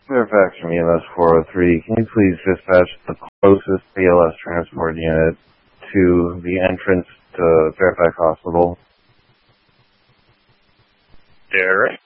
Fairfax from EMS 403. Can you please dispatch the closest BLS transport unit to the entrance to Fairfax Hospital? Derek?